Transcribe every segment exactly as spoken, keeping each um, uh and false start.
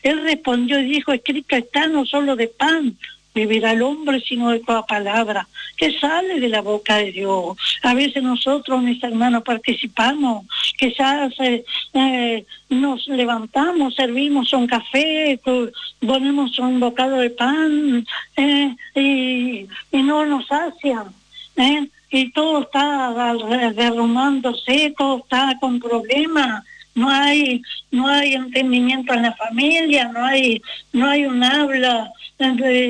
Él respondió y dijo, escrito está, no solo de pan vivirá el hombre, sino de toda palabra que sale de la boca de Dios. A veces nosotros, mis hermanos, participamos, quizás eh, eh, nos levantamos, servimos un café, ponemos un bocado de pan eh, y, y no nos sacia, ¿eh? Y todo está derrumbándose, todo está con problemas. No hay, no hay entendimiento en la familia, no hay, no hay un habla de,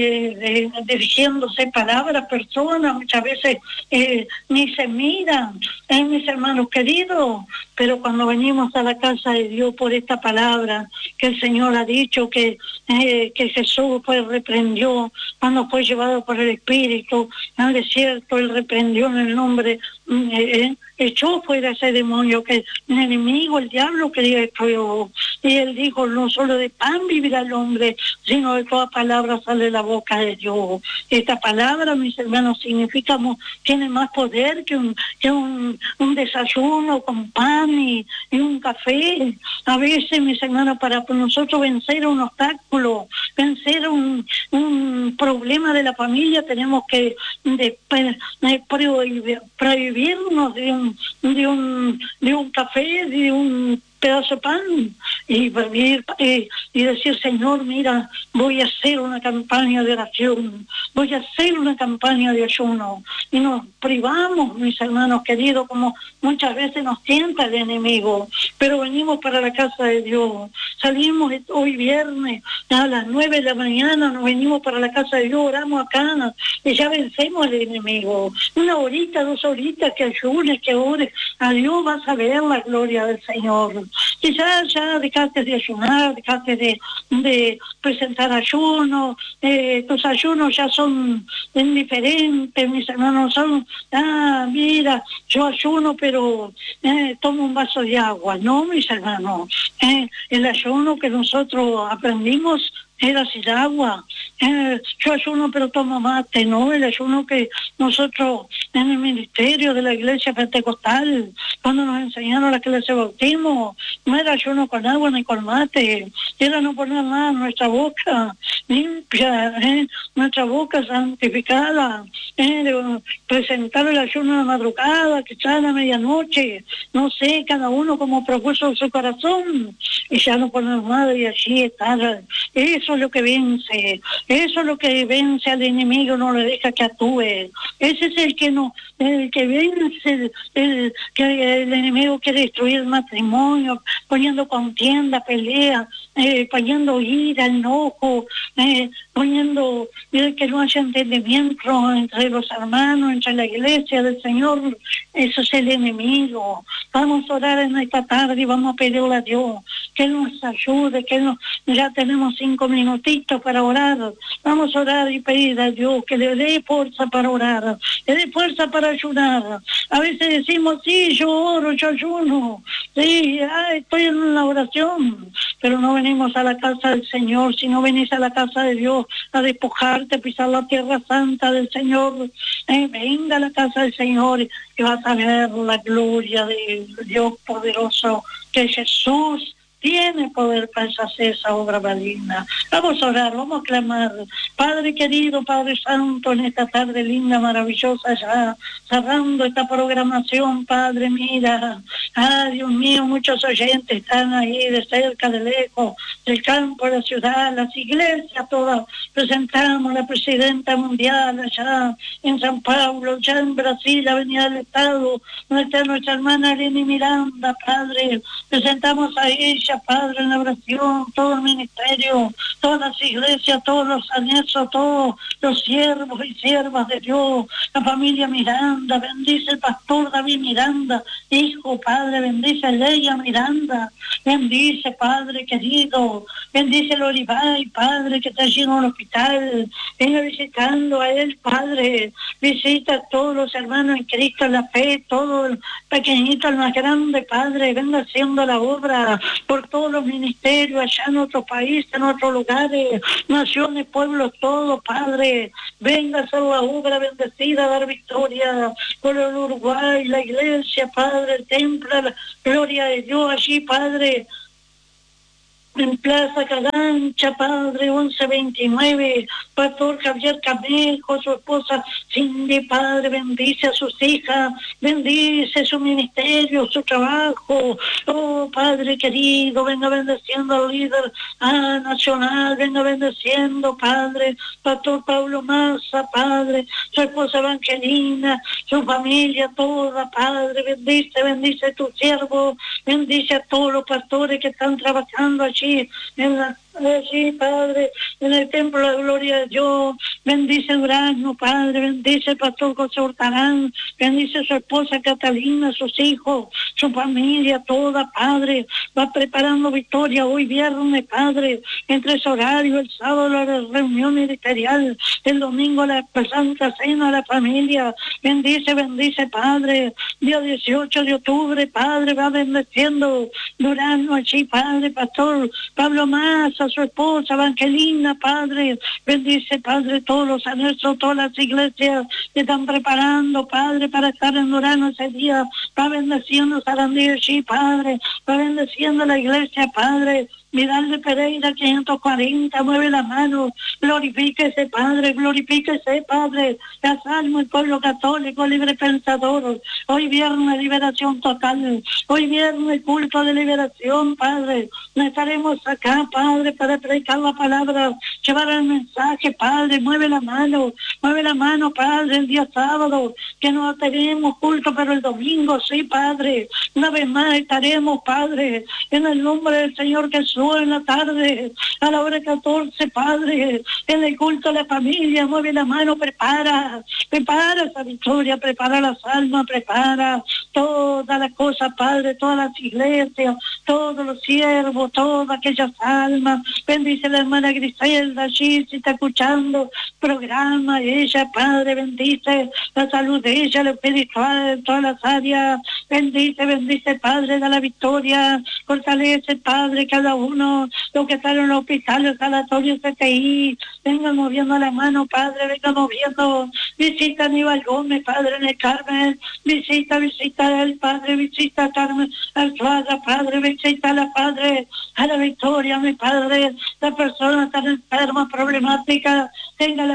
de, de, dirigiéndose palabras, personas, muchas veces eh, ni se miran, eh, mis hermanos queridos, pero cuando venimos a la casa de Dios por esta palabra que el Señor ha dicho, que, eh, que Jesús pues reprendió cuando fue llevado por el Espíritu al desierto, Él reprendió en el nombre, eh, echó fuera ese demonio, que el enemigo, el diablo quería destruir. Y Él dijo, no solo de pan vivirá el hombre, sino de toda palabra sale de la boca de Dios. Esta palabra, mis hermanos, significa, tiene más poder que un, que un, un desayuno con pan y, y un café. A veces, mis hermanos, para nosotros vencer un obstáculo, vencer un, un problema de la familia, tenemos que de, de prohibir, prohibirnos de un, de un, de un café, de un pedazo de pan y, y, y decir, Señor, mira, voy a hacer una campaña de oración, voy a hacer una campaña de ayuno, y nos privamos, mis hermanos queridos, como muchas veces nos tienta el enemigo, pero venimos para la casa de Dios, salimos hoy viernes a las nueve de la mañana, nos venimos para la casa de Dios, oramos acá y ya vencemos al enemigo. Una horita, dos horitas que ayunes, que ores, a Dios vas a ver la gloria del Señor. Quizás ya dejaste de ayunar, dejaste de, de presentar ayunos, eh, tus ayunos ya son indiferentes, mis hermanos, son, ah, mira, yo ayuno pero eh, tomo un vaso de agua. No, mis hermanos, eh, el ayuno que nosotros aprendimos era sin agua. Eh, yo ayuno pero tomo mate, ¿no? El ayuno que nosotros en el ministerio de la iglesia pentecostal, cuando nos enseñaron la clase de bautismo, no era ayuno con agua ni con mate, era no poner nada en nuestra boca limpia, ¿eh? Nuestra boca santificada, ¿eh? Presentar el ayuno a la madrugada, quizás a la medianoche, no sé, cada uno como propuso su corazón, y ya no poner nada y allí estar. Eso es lo que vence, eso es lo que vence al enemigo, no le deja que actúe. Ese es el que no, el que vence, el, el que el enemigo quiere destruir el matrimonio, poniendo contienda, pelea, eh, poniendo ira, enojo, eh, poniendo eh, que no haya entendimiento entre los hermanos, entre la iglesia del Señor. Eso es el enemigo. Vamos a orar en esta tarde y vamos a pedirle a Dios que Él nos ayude, que Él nos, ya tenemos cinco minutitos para orar. Vamos a orar y pedir a Dios que le dé fuerza para orar, le dé fuerza para ayunar. A veces decimos, sí, yo oro, yo ayuno, sí, ah, estoy en una oración, pero no venimos a la casa del Señor. Si no venís a la casa de Dios a despojarte, a pisar la tierra santa del Señor, eh, venga a la casa del Señor y vas a ver la gloria de Dios poderoso, que Jesús tiene poder para hacer esa obra maligna. Vamos a orar, vamos a clamar. Padre querido, Padre Santo, en esta tarde linda, maravillosa, ya cerrando esta programación, Padre, mira, ah, Dios mío, muchos oyentes están ahí de cerca, de lejos, del campo, de la ciudad, las iglesias todas. Presentamos la presidenta mundial allá en San Pablo, ya en Brasil, Avenida del Estado, donde está nuestra hermana Eleni Miranda, Padre. Presentamos a ella, Padre, en la oración, todo el ministerio, todas las iglesias, todos los anexos, todos los siervos y siervas de Dios, la familia Miranda, bendice el pastor David Miranda, hijo, Padre, bendice a Leia Miranda, bendice, Padre querido, bendice el Olivay, Padre, que está allí en el hospital, venga visitando a él, Padre, visita a todos los hermanos en Cristo, en la fe, todo el pequeñito, el más grande, Padre, venga haciendo la obra por todos los ministerios allá en otros países, en otros lugares, naciones, pueblos, todos, Padre, venga a hacer la obra bendecida, a dar victoria por el Uruguay, la iglesia, Padre, el templo, la gloria de Dios allí, Padre. en Plaza Cagancha, Padre, once veintinueve, Pastor Javier Camejo, su esposa Cindy, Padre, bendice a sus hijas, bendice su ministerio, su trabajo, oh Padre querido, venga bendeciendo al líder ah, nacional, venga bendeciendo, Padre, Pastor Pablo Massa, Padre, su esposa Evangelina, su familia toda, Padre, bendice, bendice tu siervo, bendice a todos los pastores que están trabajando allí en la allí, Padre, en el templo de la gloria de Dios, bendice Durazno, Padre, bendice el pastor José Hurtarán, bendice a su esposa Catalina, sus hijos, su familia toda, Padre, va preparando victoria hoy viernes, Padre, entre ese horario, el sábado la reunión ministerial, el domingo la Santa Cena, la familia, bendice, bendice, Padre, día dieciocho de octubre, Padre, va bendeciendo Durazno allí, Padre, pastor Pablo Massa, su esposa Evangelina, Padre, bendice, Padre, todos los anexos, todas las iglesias que están preparando, Padre, para estar en Durazno ese día, va bendeciendo Sarandí allí, Padre, va bendeciendo la iglesia, Padre, Vidal de Pereira quinientos cuarenta, mueve la mano, glorifíquese, Padre, glorifíquese, Padre, la salmo el pueblo católico, libre pensador, hoy viernes liberación total, hoy viernes culto de liberación, Padre, estaremos acá, Padre, para predicar la palabra, llevar el mensaje, Padre, mueve la mano, mueve la mano, Padre, el día sábado, que no tenemos culto, pero el domingo, sí, Padre, una vez más estaremos, Padre, en el nombre del Señor Jesús, en la tarde, a la hora catorce, Padre, en el culto de la familia, mueve la mano, prepara, prepara esa victoria, prepara las almas, prepara todas las cosas, Padre, todas las iglesias, todos los siervos, todas aquellas almas, bendice la hermana Griselda, allí si está escuchando programa, ella, Padre, bendice la salud de ella, lo espiritual, en todas las áreas, bendice, bendice, Padre, da la victoria, fortalece, Padre, cada uno, los que están en los hospitales, sanatorios, C T I, venga moviendo la mano, Padre, venga moviendo, visita a Aníbal Gómez, Padre, en el Carmen, visita, visita al Padre, visita a Carmen Alzuaga, Padre, visita a la Padre, a la Victoria, mi Padre, la persona tan enferma, problemática, tenga la